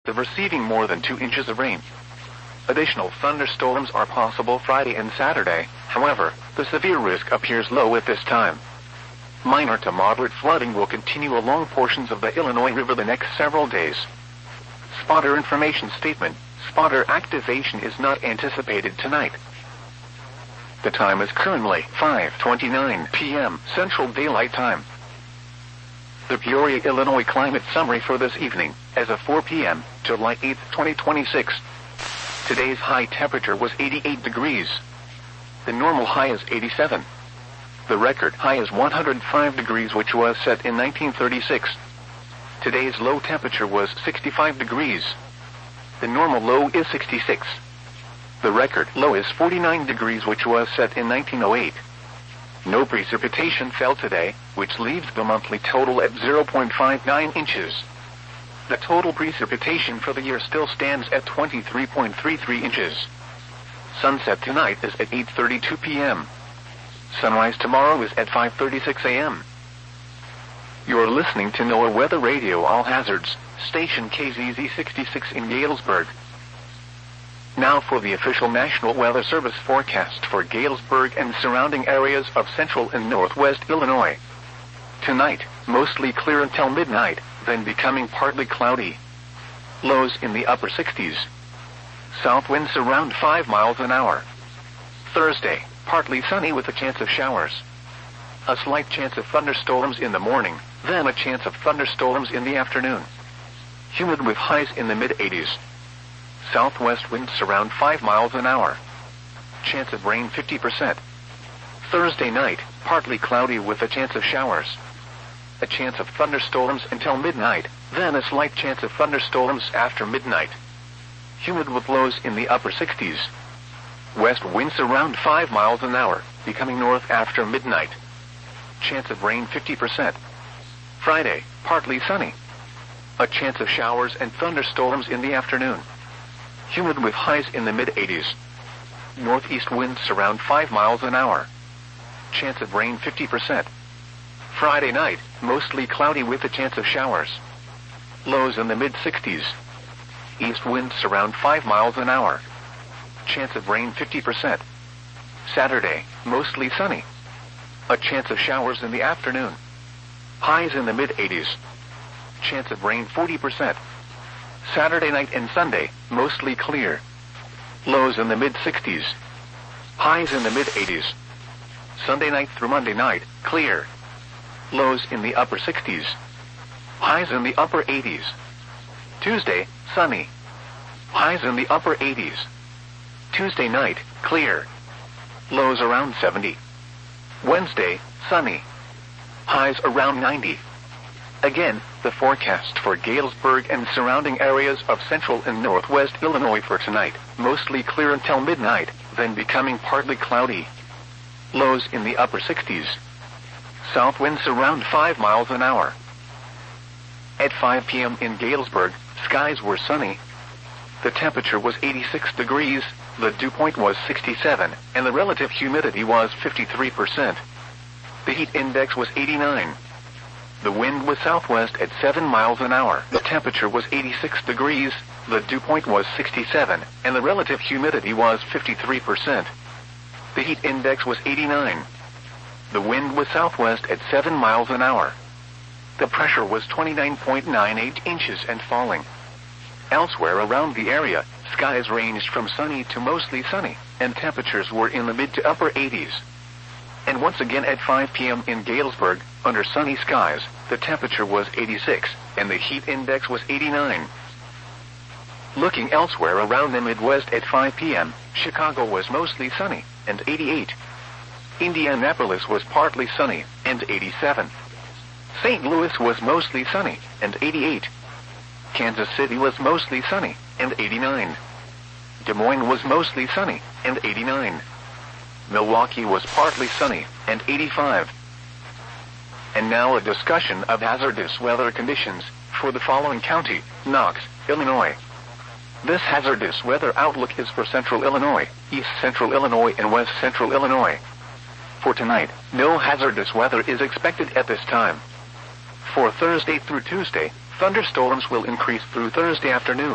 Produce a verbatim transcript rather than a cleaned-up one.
of receiving more than two inches of rain. Additional thunderstorms are possible Friday and Saturday, however, the severe risk appears low at this time. Minor to moderate flooding will continue along portions of the Illinois River the next several days. Spotter information statement. Spotter activation is not anticipated tonight. The time is currently five twenty-nine p m Central Daylight Time. The Peoria, Illinois climate summary for this evening, as of four p m, July eighth, twenty twenty-six. Today's high temperature was eighty-eight degrees. The normal high is eighty-seven. The record high is one hundred five degrees, which was set in nineteen thirty-six. Today's low temperature was sixty-five degrees. The normal low is sixty-six. The record low is forty-nine degrees, which was set in nineteen oh eight. No precipitation fell today, which leaves the monthly total at zero point five nine inches. The total precipitation for the year still stands at twenty-three point three three inches. Sunset tonight is at eight thirty-two p m Sunrise tomorrow is at five thirty-six a m You're listening to NOAA Weather Radio All Hazards, station K Z Z sixty-six in Galesburg. Now for the official National Weather Service forecast for Galesburg and surrounding areas of central and northwest Illinois. Tonight, mostly clear until midnight, then becoming partly cloudy. Lows in the upper sixties. South winds around five miles an hour. Thursday, partly sunny with a chance of showers. A slight chance of thunderstorms in the morning, then a chance of thunderstorms in the afternoon. Humid with highs in the mid eighties. Southwest winds around five miles an hour. Chance of rain fifty percent. Thursday night, partly cloudy with a chance of showers. A chance of thunderstorms until midnight, then a slight chance of thunderstorms after midnight. Humid with lows in the upper sixties. West winds around five miles an hour, becoming north after midnight. Chance of rain fifty percent. Friday, partly sunny. A chance of showers and thunderstorms in the afternoon. Humid with highs in the mid eighties. Northeast winds around five miles an hour. Chance of rain fifty percent. Friday night, mostly cloudy with a chance of showers. Lows in the mid sixties. East winds around five miles an hour. Chance of rain fifty percent. Saturday, mostly sunny. A chance of showers in the afternoon. Highs in the mid eighties. Chance of rain forty percent. Saturday night and Sunday, mostly clear. Lows in the mid sixties. Highs in the mid eighties. Sunday night through Monday night, clear. Lows in the upper sixties. Highs in the upper eighties. Tuesday, sunny. Highs in the upper eighties. Tuesday night, clear. Lows around seventy. Wednesday, sunny. Highs around ninety. Again, the forecast for Galesburg and surrounding areas of central and northwest Illinois for tonight, mostly clear until midnight, then becoming partly cloudy. Lows in the upper sixties. South winds around five miles an hour. At five p m in Galesburg, skies were sunny. The temperature was eighty-six degrees, the dew point was sixty-seven, and the relative humidity was fifty-three percent. The heat index was eighty-nine. The wind was southwest at seven miles an hour. The temperature was eighty-six degrees, the dew point was sixty-seven, and the relative humidity was fifty-three percent. The heat index was eighty-nine. The wind was southwest at seven miles an hour. The pressure was twenty-nine point nine eight inches and falling. Elsewhere around the area, skies ranged from sunny to mostly sunny, and temperatures were in the mid to upper eighties. And once again at five p m in Galesburg, under sunny skies, the temperature was eighty-six, and the heat index was eighty-nine. Looking elsewhere around the Midwest at five p m, Chicago was mostly sunny, and eighty-eight. Indianapolis was partly sunny, and eighty-seven. Saint Louis was mostly sunny, and eighty-eight. Kansas City was mostly sunny, and eighty-nine. Des Moines was mostly sunny, and eighty-nine. Milwaukee was partly sunny, and eighty-five. And now a discussion of hazardous weather conditions for the following county, Knox, Illinois. This hazardous weather outlook is for central Illinois, east central Illinois, and west central Illinois. For tonight, no hazardous weather is expected at this time. For Thursday through Tuesday, thunderstorms will increase through Thursday afternoon.